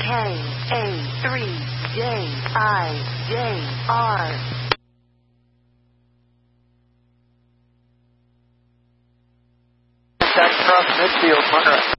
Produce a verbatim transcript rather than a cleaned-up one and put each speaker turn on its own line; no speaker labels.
K A three J I J R.
Contact across midfield, Monroe.